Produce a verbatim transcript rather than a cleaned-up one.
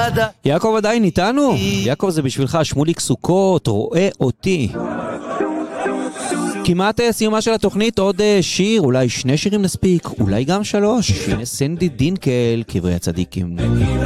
יעקב עדיין איתנו? יעקב, זה בשבילך, שמוליק סוכות, רואה אותי. כמעט סיומה של התוכנית, עוד שיר, אולי שני שירים נספיק, אולי גם שלוש. הנה סנדי דינקל, קברי הצדיקים.